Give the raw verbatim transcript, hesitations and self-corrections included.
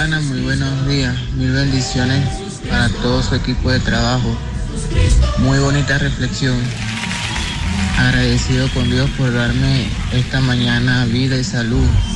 Ana, muy buenos días, mil bendiciones para todo su equipo de trabajo. Muy bonita reflexión. Agradecido con Dios por darme esta mañana vida y salud.